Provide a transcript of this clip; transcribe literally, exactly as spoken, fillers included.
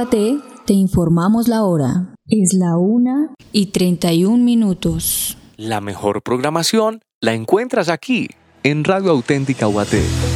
Guaté te informamos la hora. Es la una y treinta y un minutos. La mejor programación la encuentras aquí, en Radio Auténtica Guaté.